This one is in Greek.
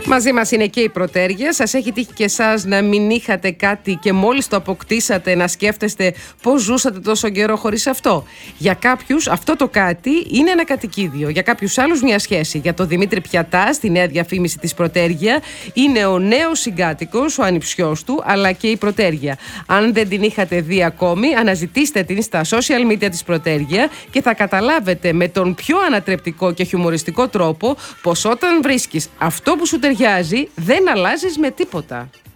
Μαζί μας είναι και η Πρωτέργεια. Σας έχει τύχει και εσάς να μην είχατε κάτι και μόλις το αποκτήσατε να σκέφτεστε πώς ζούσατε τόσο καιρό χωρίς αυτό? Για κάποιους αυτό το κάτι είναι ένα κατοικίδιο, για κάποιους άλλους μια σχέση. Για τον Δημήτρη Πιατά, στη νέα διαφήμιση της Πρωτέργεια, είναι ο νέος συγκάτοικος, ο ανιψιός του, αλλά και η Πρωτέργεια. Αν δεν την είχατε δει ακόμη, αναζητήστε την στα social media της Πρωτέργεια και θα καταλάβετε με τον πιο ανατρεπτικό και χιουμοριστικό τρόπο πως όταν βρίσκεις αυτό που σου ταιριάζει, δεν αλλάζεις με τίποτα.